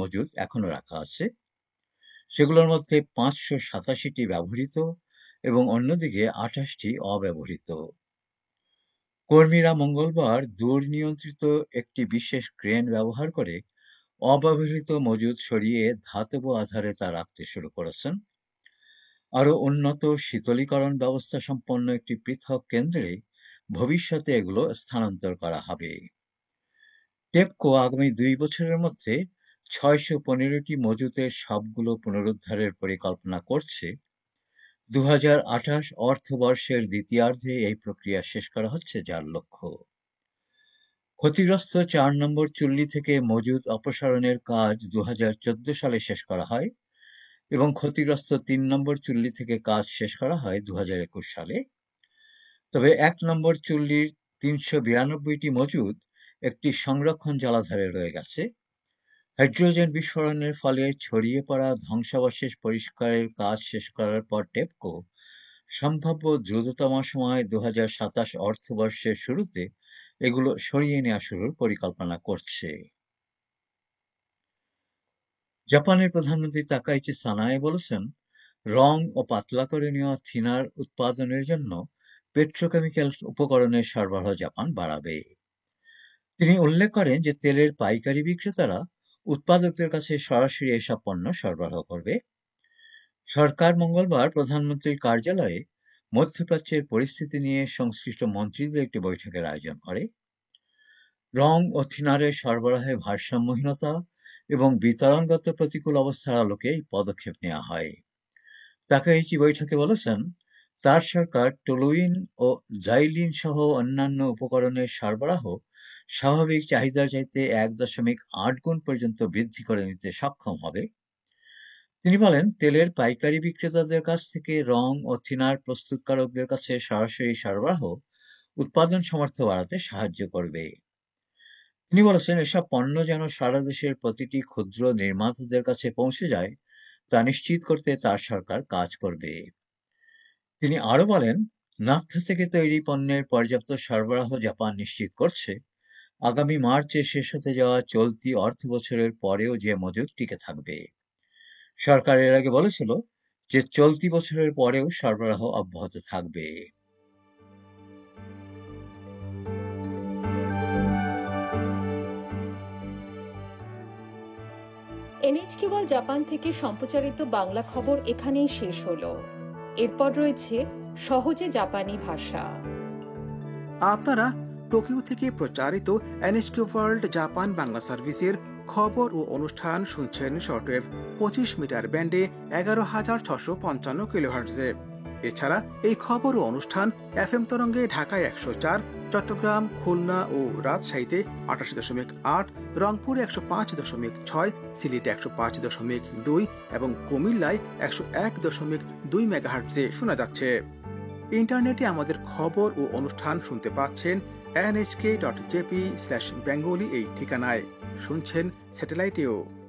মজুদ এখনো রাখা আছে। সেগুলোর মধ্যে 587টি ব্যবহৃত এবং অন্যদিকে 28টি অব্যবহৃত। কর্মীরা মঙ্গলবার দূরনিয়ন্ত্রিত একটি বিশেষ ক্রেন ব্যবহার করে অব্যবহৃত মজুদ সরিয়ে ধাতব আধারে তা রাখতে শুরু করেছেন। আরও উন্নত শীতলীকরণ ব্যবস্থা সম্পন্ন একটি পৃথক কেন্দ্রে ভবিষ্যতে এগুলো স্থানান্তর করা হবে। টেপকো আগামী 2 বছরের মধ্যে 615টি মজুদের সবগুলো পুনরুদ্ধারের পরিকল্পনা করছে। 2028 অর্থবর্ষের দ্বিতীয়ার্ধে এই প্রক্রিয়া শেষ করা হচ্ছে যার লক্ষ্য। ক্ষতিগ্রস্ত 4 নম্বর চুল্লি থেকে মজুদ অপসারণের কাজ 2014 সালে শেষ করা হয় এবং ক্ষতিগ্রস্ত 3 নম্বর চুল্লি থেকে কাজ শেষ করা হয় 2021 সালে। তবে 1 নম্বর চুল্লির 392টি মজুদ একটি সংরক্ষণ জলাধারে রয়ে গেছে। হাইড্রোজেন বিস্ফোরণের ফলে ছড়িয়ে পড়া ধ্বংসাবশেষ পরিষ্কারের কাজ শেষ করার পর টেপকো সম্ভাব্য দ্রুততম সময়ে 2027 অর্থবর্ষের শুরুতে এগুলো সরিয়ে নেওয়া শুরুর পরিকল্পনা করছে। জাপানের প্রধানমন্ত্রী তাকাইচি সানায়ে বলেছেন, রং ও পাতলা করে নেওয়া থিনার উৎপাদনের জন্য পেট্রোকেমিক্যাল উপকরণের সরবরাহ জাপান বাড়াবে। তিনি উল্লেখ করেন যে তেলের পাইকারি বিক্রেতারা উৎপাদকদের কাছে সরাসরি এসব পণ্য সরবরাহ করবে। সরকার মঙ্গলবার প্রধানমন্ত্রীর কার্যালয়ে মধ্যপ্রাচ্যের পরিস্থিতি নিয়ে সংশ্লিষ্ট মন্ত্রীদের একটি বৈঠকের আয়োজন করে। রং ও থিনারের সরবরাহে ভারসাম্যহীনতা এবং বিতরণগত প্রতিকূল অবস্থার আলোকে এই পদক্ষেপ নেওয়া হয়। তাকাইচি বৈঠকে বলেছেন, তার সরকার টলুইন ও জাইলিন সহ অন্যান্য উপকরণের সরবরাহ স্বাভাবিক চাহিদার চাইতে 1.8 গুণ পর্যন্ত বৃদ্ধি করে নিতে সক্ষম হবে। তিনি বলেন, তেলের পাইকারি বিক্রেতাদের কাছ থেকে রং ও থিনার প্রস্তুতকারকদের কাছে সরাসরি সরবরাহ উৎপাদন সামর্থ্য বাড়াতে সাহায্য করবে। তিনি বলেছেন, এসব পণ্য যেন সারা দেশের প্রতিটি ক্ষুদ্র নির্মাতাদের কাছে পৌঁছে যায় তা নিশ্চিত করতে তার সরকার কাজ করবে। তিনি আরও বলেন, নাফথা থেকে তৈরি পণ্যের পর্যাপ্ত সরবরাহ জাপান নিশ্চিত করছে আগামী মার্চে শেষ হতে যাওয়া চলতি অর্থবছরের পরেও যে মজুদ টিকে থাকবে। সরকার এর আগে বলেছিল যে চলতি বছরের পরেও সরবরাহ অব্যাহত থাকবে। NHK ওয়ার্ল্ড জাপান থেকে সম্প্রচারিত বাংলা খবর এখানেই শেষ হলো। এরপর রয়েছে সহজে জাপানি ভাষা। আপনারা টোকিও থেকে প্রচারিত NHK ওয়ার্ল্ড জাপান বাংলা সার্ভিসের খবর ও অনুষ্ঠান শুনছেন শর্টওয়েভ 25 মিটার ব্যান্ডে 11,655 কিলোহার্টজে। এছাড়া এই খবর ও অনুষ্ঠান FM তরঙ্গে ঢাকায় 104, চট্টগ্রাম, খুলনা ও রাজশাহীতে 88.8, রংপুরে 105.6, সিলেটে 105.2 এবং কুমিল্লায় 101.2 মেগাহার্টজে শোনা যাচ্ছে। ইন্টারনেটে আমাদের খবর ও অনুষ্ঠান শুনতে পাচ্ছেন nhk.jp/bengali এই ঠিকানায়। শুনছেন স্যাটেলাইটেও।